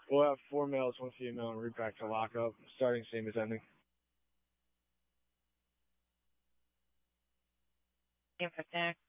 We'll have 4 males, 1 female, and root back to lock up. Starting same as ending. Game 15.